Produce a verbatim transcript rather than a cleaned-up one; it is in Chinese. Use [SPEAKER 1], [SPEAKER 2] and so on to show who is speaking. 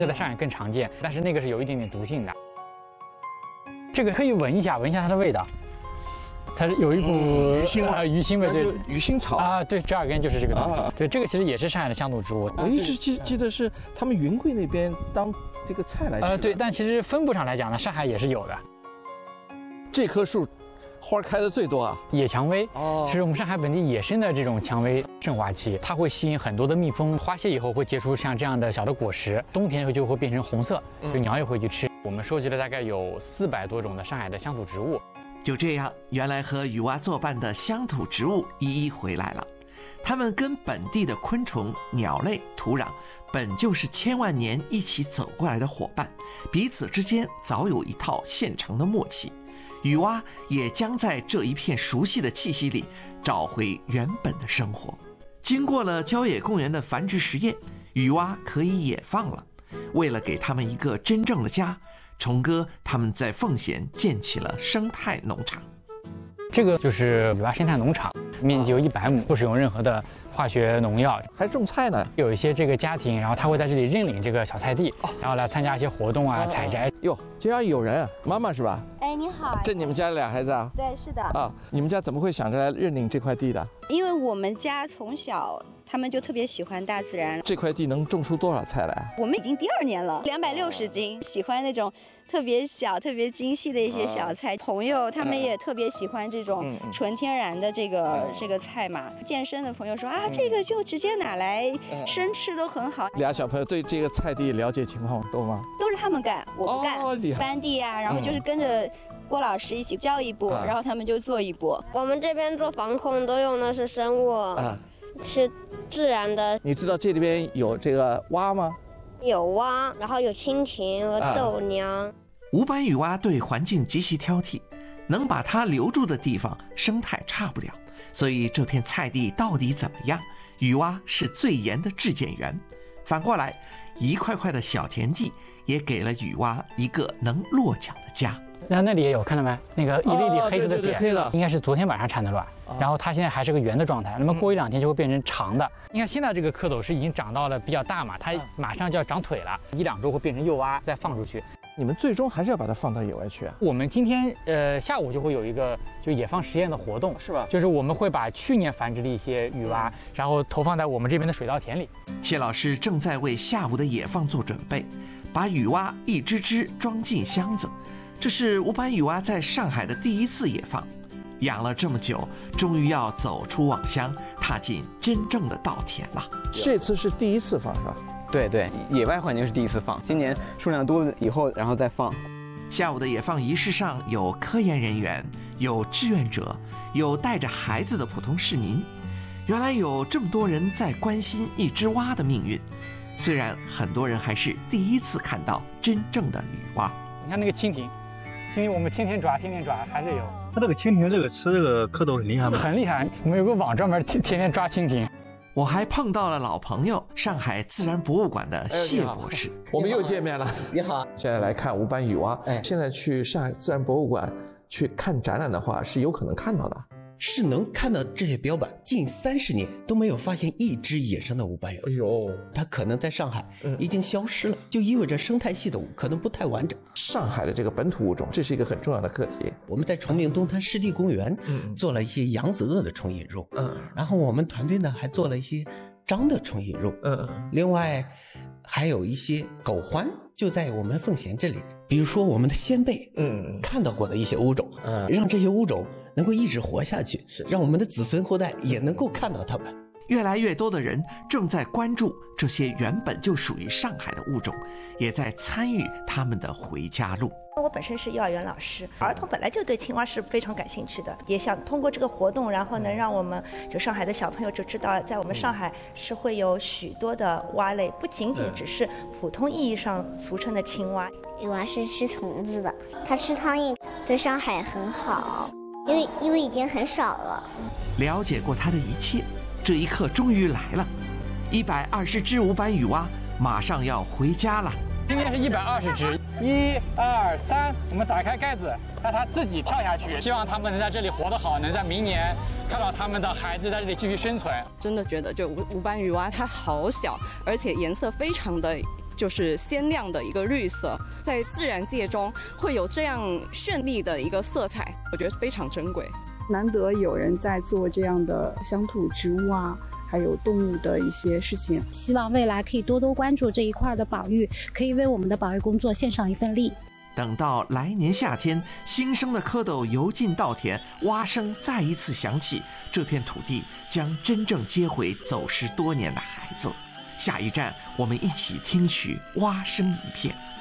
[SPEAKER 1] 这在上海更常见，但是那个是有一点点毒性的。这个可以闻一下，闻一下它的味道。 它是有一股
[SPEAKER 2] 鱼腥
[SPEAKER 1] 啊，鱼腥味，对，
[SPEAKER 2] 鱼腥草
[SPEAKER 1] 啊，对，折耳根就是这个东西。对，这个其实也是上海的乡土植物。
[SPEAKER 2] 我一直记记得是他们云贵那边当这个菜来吃。
[SPEAKER 1] 呃，对，但其实分布上来讲呢，上海也是有的。
[SPEAKER 2] 这棵树花开的最多啊，
[SPEAKER 1] 野蔷薇
[SPEAKER 2] 哦，
[SPEAKER 1] 是我们上海本地野生的这种蔷薇盛花期，它会吸引很多的蜜蜂，花谢以后会结出像这样的小的果实，冬天就会变成红色，就鸟也会去吃。我们收集了大概有四百多种的上海的乡土植物。
[SPEAKER 3] 就这样，原来和雨蛙作伴的乡土植物一一回来了。它们跟本地的昆虫、鸟类、土壤本就是千万年一起走过来的伙伴，彼此之间早有一套现成的默契。雨蛙也将在这一片熟悉的气息里找回原本的生活。经过了郊野公园的繁殖实验，雨蛙可以野放了。为了给它们一个真正的家， 崇哥他们在奉贤建起了生态农场，
[SPEAKER 1] 这个就是雨蛙生态农场，面积有一百亩，不使用任何的化学农药，
[SPEAKER 2] 还种菜呢。
[SPEAKER 1] 有一些这个家庭，然后他会在这里认领这个小菜地，然后来参加一些活动啊、采摘。
[SPEAKER 2] 哟，竟然有人，妈妈是吧？
[SPEAKER 4] 哎，你好。
[SPEAKER 2] 这你们家俩孩子啊？
[SPEAKER 4] 对，是的。
[SPEAKER 2] 啊，你们家怎么会想着来认领这块地的？
[SPEAKER 4] 因为我们家从小。 他们就特别喜欢大自然。
[SPEAKER 2] 这块地能种出多少菜来？
[SPEAKER 4] 我们已经第二年了，两百六十斤。喜欢那种特别小、特别精细的一些小菜。朋友他们也特别喜欢这种纯天然的这个这个菜嘛。健身的朋友说啊，这个就直接拿来生吃都很好。
[SPEAKER 2] 俩小朋友对这个菜地了解情况多吗？
[SPEAKER 4] 都是他们干，我不干。
[SPEAKER 2] 哦，厉害。
[SPEAKER 4] 翻地呀，然后就是跟着郭老师一起教一步，然后他们就做一步。
[SPEAKER 5] 我们这边做防控都用的是生物。啊。 是自然的。
[SPEAKER 2] 你知道这里边有这个蛙吗？
[SPEAKER 5] 有蛙，然后有蜻蜓和豆娘。啊、
[SPEAKER 3] 无斑雨蛙对环境极其挑剔，能把它留住的地方生态差不了，所以这片菜地到底怎么样，雨蛙是最严的质检员。反过来，一块块的小田地也给了雨蛙一个能落脚的家。
[SPEAKER 1] 那那里也有，看到没？那个一粒粒黑色的点，
[SPEAKER 2] 哦、对对对
[SPEAKER 1] 应该是昨天晚上产的卵，哦、然后它现在还是个圆的状态。那么过一两天就会变成长的。你看现在这个蝌蚪是已经长到了比较大嘛，它马上就要长腿了，一两周会变成幼蛙，再放出去。
[SPEAKER 2] 你们最终还是要把它放到野外去啊？
[SPEAKER 1] 我们今天呃下午就会有一个就野放实验的活动，
[SPEAKER 2] 是吧？
[SPEAKER 1] 就是我们会把去年繁殖的一些雨蛙，嗯、然后投放在我们这边的水稻田里。
[SPEAKER 3] 谢老师正在为下午的野放做准备，把雨蛙一只只装进箱子。 这是无斑雨蛙在上海的第一次野放，养了这么久，终于要走出网箱，踏进真正的稻田了。
[SPEAKER 2] 这次是第一次放是吧？
[SPEAKER 6] 对对，野外环境是第一次放，今年数量多了以后，然后再放。
[SPEAKER 3] 下午的野放仪式上有科研人员，有志愿者，有带着孩子的普通市民。原来有这么多人在关心一只蛙的命运，虽然很多人还是第一次看到真正的雨蛙。
[SPEAKER 1] 你看那个蜻蜓。 蜻蜓我们天天抓，天天抓，还是有。
[SPEAKER 7] 它这个蜻蜓，这个吃这个蝌蚪很厉害吗？
[SPEAKER 1] 很厉害，我们有个网专门天天天抓蜻蜓。
[SPEAKER 3] 我还碰到了老朋友，上海自然博物馆的谢博士。
[SPEAKER 2] 我们又见面了。
[SPEAKER 6] 你好。
[SPEAKER 2] 现在来看无斑雨蛙。哎，现在去上海自然博物馆去看展览的话，是有可能看到的。
[SPEAKER 8] 是能看到这些标本，近三十年都没有发现一只野生的无斑雨蛙。哎呦，它可能在上海已经消失了，嗯、就意味着生态系统可能不太完整。
[SPEAKER 2] 上海的这个本土物种，这是一个很重要的课题。
[SPEAKER 8] 我们在崇明东滩湿地公园，嗯，做了一些扬子鳄的重引入，嗯，然后我们团队呢还做了一些章的重引入，嗯，另外还有一些狗獾，就在我们奉贤这里。 比如说我们的先辈，嗯，看到过的一些物种，嗯，让这些物种能够一直活下去，是让我们的子孙后代也能够看到它们。
[SPEAKER 3] 越来越多的人正在关注这些原本就属于上海的物种，也在参与他们的回家路。
[SPEAKER 9] 我本身是幼儿园老师，儿童本来就对青蛙是非常感兴趣的，也想通过这个活动，然后能让我们就上海的小朋友就知道，在我们上海是会有许多的蛙类，不仅仅只是普通意义上俗称的青蛙。
[SPEAKER 10] 雨蛙是吃虫子的，它吃苍蝇对上海很好，因为因为已经很少了。
[SPEAKER 3] 了解过它的一切，这一刻终于来了，一百二十只无斑雨蛙马上要回家了。
[SPEAKER 1] 今天是一百二十只，一二三，我们打开盖子，让它自己跳下去。希望它们能在这里活得好，能在明年看到他们的孩子在这里继续生存。
[SPEAKER 11] 真的觉得就无无斑雨蛙它好小，而且颜色非常的。 就是鲜亮的一个绿色，在自然界中会有这样绚丽的一个色彩，我觉得非常珍贵。
[SPEAKER 12] 难得有人在做这样的乡土植物啊，还有动物的一些事情，
[SPEAKER 13] 希望未来可以多多关注这一块的保育，可以为我们的保育工作献上一份力。
[SPEAKER 3] 等到来年夏天，新生的蝌蚪游进稻田，蛙声再一次响起，这片土地将真正接回走失多年的孩子。下一站，我们一起听取蛙声一片。